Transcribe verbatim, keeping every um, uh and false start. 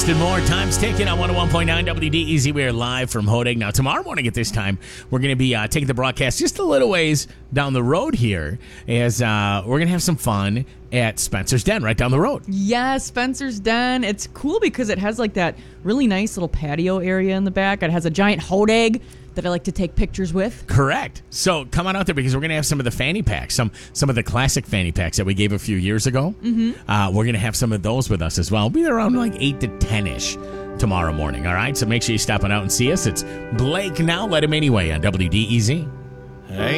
West and more. Time's ticking on one oh one point nine W D E Z. We are live from Hodag. Now, tomorrow morning at this time, we're going to be uh, taking the broadcast just a little ways down the road here as uh, we're going to have some fun at Spencer's Den right down the road. Yeah, Spencer's Den. It's cool because it has like that really nice little patio area in the back. It has a giant Hodag that I like to take pictures with. Correct. So come on out there because we're going to have some of the fanny packs, some some of the classic fanny packs that we gave a few years ago. Mm-hmm. Uh, we're going to have some of those with us as well. We'll be there around like eight to ten-ish tomorrow morning, all right? So make sure you stop on out and see us. It's Blake Now. Let him anyway on W D E Z. Hey.